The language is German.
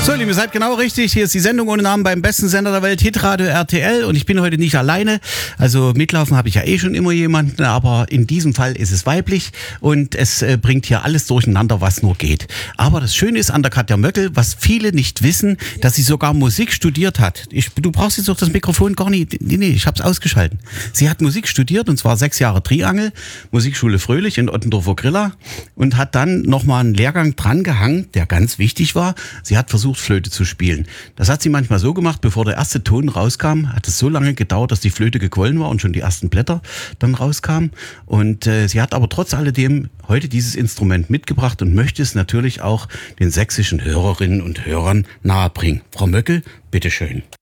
So, Liebe, seid genau richtig. Hier ist die Sendung ohne Namen beim besten Sender der Welt, Hitradio RTL. Und ich bin heute nicht alleine. Also mitlaufen habe ich ja eh schon immer jemanden, aber in diesem Fall ist es weiblich und es bringt hier alles durcheinander, was nur geht. Aber das Schöne ist an der Katja Möckel, was viele nicht wissen, dass sie sogar Musik studiert hat. Du brauchst jetzt doch das Mikrofon gar nicht. Nee, ich habe es ausgeschalten. Sie hat Musik studiert und zwar 6 Jahre Triangel, Musikschule Fröhlich in Ottendorfer Griller und hat dann nochmal einen Lehrgang drangehangen, der ganz wichtig war. Sie hat versucht, Flöte zu spielen. Das hat sie manchmal so gemacht, bevor der erste Ton rauskam, hat es so lange gedauert, dass die Flöte gequollen war und schon die ersten Blätter dann rauskamen. Und sie hat aber trotz alledem heute dieses Instrument mitgebracht und möchte es natürlich auch den sächsischen Hörerinnen und Hörern nahebringen. Frau Möckel, bitteschön.